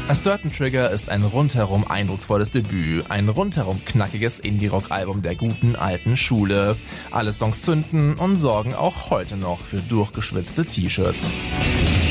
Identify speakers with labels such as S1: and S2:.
S1: A Certain Trigger ist ein rundherum eindrucksvolles Debüt, ein rundherum knackiges Indie-Rock-Album der guten alten Schule. Alle Songs zünden und sorgen auch heute noch für durchgeschwitzte T-Shirts.